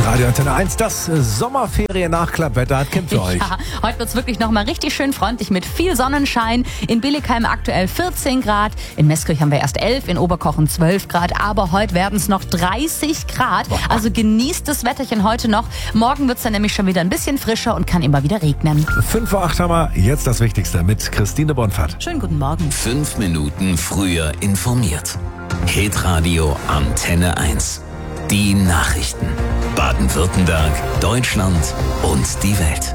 Radio Antenne 1, das Sommerferien-Nachklappwetter hat Kim für euch. Ja, heute wird es wirklich nochmal richtig schön freundlich mit viel Sonnenschein. In Billigheim aktuell 14 Grad, in Meßkirch haben wir erst 11, in Oberkochen 12 Grad, aber heute werden es noch 30 Grad. Also genießt das Wetterchen heute noch. Morgen wird es dann nämlich schon wieder ein bisschen frischer und kann immer wieder regnen. 5:08 haben wir, jetzt das Wichtigste mit Christine Bonfert. Schönen guten Morgen. 5 Minuten früher informiert. Hitradio Antenne 1. Die Nachrichten. Baden-Württemberg, Deutschland und die Welt.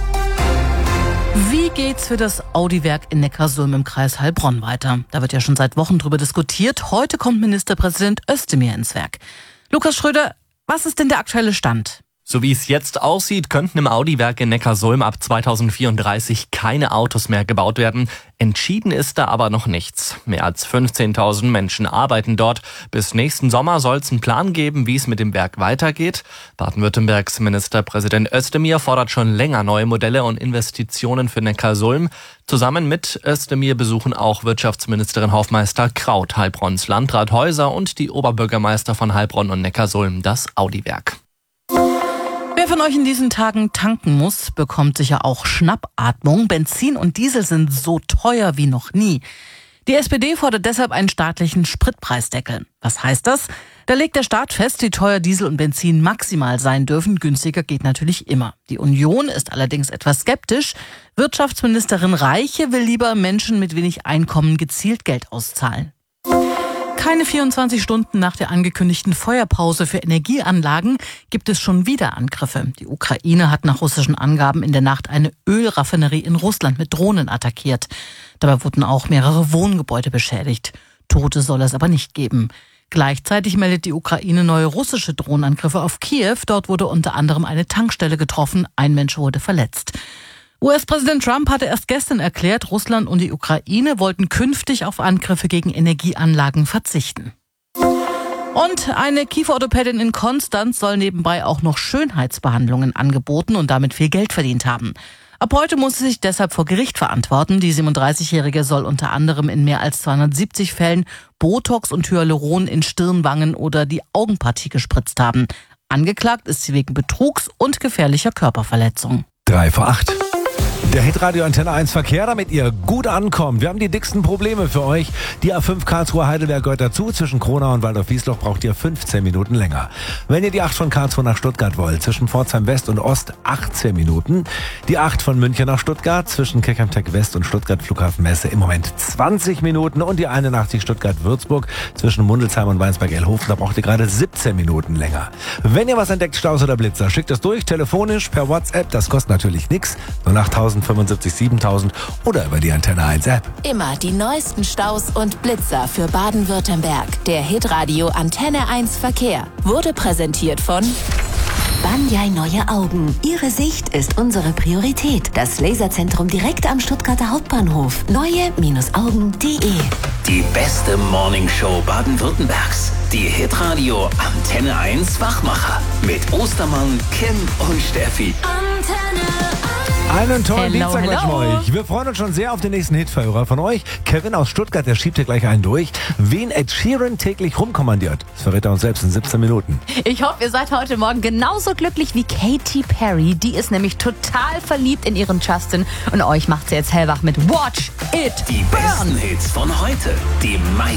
Wie geht's für das Audi-Werk in Neckarsulm im Kreis Heilbronn weiter? Da wird ja schon seit Wochen drüber diskutiert. Heute kommt Ministerpräsident Özdemir ins Werk. Lukas Schröder, was ist denn der aktuelle Stand? So wie es jetzt aussieht, könnten im Audi-Werk in Neckarsulm ab 2034 keine Autos mehr gebaut werden. Entschieden ist da aber noch nichts. Mehr als 15.000 Menschen arbeiten dort. Bis nächsten Sommer soll es einen Plan geben, wie es mit dem Werk weitergeht. Baden-Württembergs Ministerpräsident Özdemir fordert schon länger neue Modelle und Investitionen für Neckarsulm. Zusammen mit Özdemir besuchen auch Wirtschaftsministerin Hofmeister Kraut, Heilbronns Landrat Häuser und die Oberbürgermeister von Heilbronn und Neckarsulm das Audi-Werk. Wer von euch in diesen Tagen tanken muss, bekommt sicher auch Schnappatmung. Benzin und Diesel sind so teuer wie noch nie. Die SPD fordert deshalb einen staatlichen Spritpreisdeckel. Was heißt das? Da legt der Staat fest, wie teuer Diesel und Benzin maximal sein dürfen. Günstiger geht natürlich immer. Die Union ist allerdings etwas skeptisch. Wirtschaftsministerin Reiche will lieber Menschen mit wenig Einkommen gezielt Geld auszahlen. Keine 24 Stunden nach der angekündigten Feuerpause für Energieanlagen gibt es schon wieder Angriffe. Die Ukraine hat nach russischen Angaben in der Nacht eine Ölraffinerie in Russland mit Drohnen attackiert. Dabei wurden auch mehrere Wohngebäude beschädigt. Tote soll es aber nicht geben. Gleichzeitig meldet die Ukraine neue russische Drohnenangriffe auf Kiew. Dort wurde unter anderem eine Tankstelle getroffen. Ein Mensch wurde verletzt. US-Präsident Trump hatte erst gestern erklärt, Russland und die Ukraine wollten künftig auf Angriffe gegen Energieanlagen verzichten. Und eine Kieferorthopädin in Konstanz soll nebenbei auch noch Schönheitsbehandlungen angeboten und damit viel Geld verdient haben. Ab heute muss sie sich deshalb vor Gericht verantworten. Die 37-Jährige soll unter anderem in mehr als 270 Fällen Botox und Hyaluron in Stirn, Wangen oder die Augenpartie gespritzt haben. Angeklagt ist sie wegen Betrugs und gefährlicher Körperverletzung. 7:55. Der Hitradio Antenne 1 Verkehr, damit ihr gut ankommt. Wir haben die dicksten Probleme für euch. Die A5 Karlsruhe Heidelberg gehört dazu. Zwischen Kronau und Waldorf-Wiesloch braucht ihr 15 Minuten länger. Wenn ihr die 8 von Karlsruhe nach Stuttgart wollt, zwischen Pforzheim West und Ost 18 Minuten. Die 8 von München nach Stuttgart, zwischen Kirchheim-Tech West und Stuttgart Flughafen Messe im Moment 20 Minuten. Und die 81 Stuttgart-Würzburg zwischen Mundelsheim und Weinsberg-Elhofen, da braucht ihr gerade 17 Minuten länger. Wenn ihr was entdeckt, Staus oder Blitzer, schickt es durch, telefonisch, per WhatsApp. Das kostet natürlich nichts. 08075 7000 oder über die Antenne 1 App. Immer die neuesten Staus und Blitzer für Baden-Württemberg. Der Hitradio Antenne 1 Verkehr wurde präsentiert von Banyai Neue Augen. Ihre Sicht ist unsere Priorität. Das Laserzentrum direkt am Stuttgarter Hauptbahnhof. Neue-Augen.de. Die beste Morningshow Baden-Württembergs. Die Hitradio Antenne 1 Wachmacher. Mit Ostermann, Kim und Steffi. Einen tollen Hello, Dienstag gleich hello. mit euch. Wir freuen uns schon sehr auf den nächsten Hitverhörer von euch. Kevin aus Stuttgart, der schiebt hier gleich einen durch. Wen Ed Sheeran täglich rumkommandiert, das verrät er uns selbst in 17 Minuten. Ich hoffe, ihr seid heute Morgen genauso glücklich wie Katy Perry. Die ist nämlich total verliebt in ihren Justin. Und euch macht sie jetzt hellwach mit Watch It Die besten Hits von heute. Die meisten